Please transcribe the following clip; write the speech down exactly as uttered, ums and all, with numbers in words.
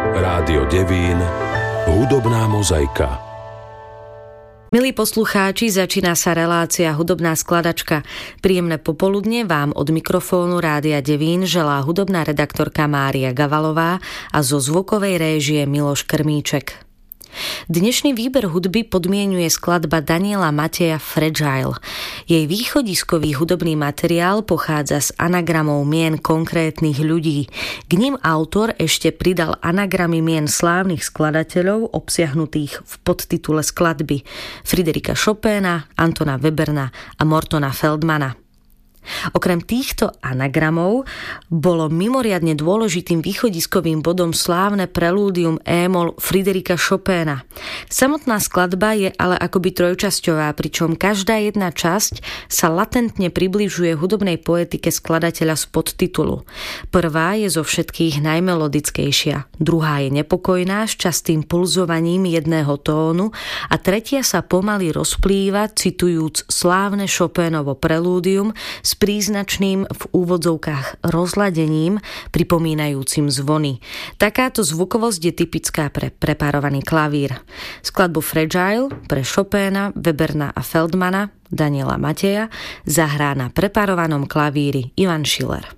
Rádio Devín, hudobná mozaika. Milí poslucháči, začína sa relácia Hudobná skladačka. Príjemné popoludne vám od mikrofónu Rádia Devín želá hudobná redaktorka Mária Gavalová a zo zvukovej réžie Miloš Krmíček. Dnešný výber hudby podmienuje skladba Daniela Mateja Fragile. Jej východiskový hudobný materiál pochádza z anagramov mien konkrétnych ľudí. K nim autor ešte pridal anagramy mien slávnych skladateľov obsiahnutých v podtitule skladby: Friderika Chopina, Antona Weberna a Mortona Feldmana. Okrem týchto anagramov bolo mimoriadne dôležitým východiskovým bodom slávne prelúdium E-moll Friderika Chopina. Samotná skladba je ale akoby trojčasťová, pričom každá jedna časť sa latentne približuje hudobnej poetike skladateľa z podtitulu. Prvá je zo všetkých najmelodickejšia, druhá je nepokojná s častým pulzovaním jedného tónu a tretia sa pomaly rozplýva, citujúc slávne Chopinovo prelúdium s príznačným v úvodzovkách rozladením pripomínajúcim zvony. Takáto zvukovosť je typická pre preparovaný klavír. Skladbu Fragile pre Chopina, Weberna a Feldmana Daniela Mateja zahrá na preparovanom klavíri Ivan Schiller.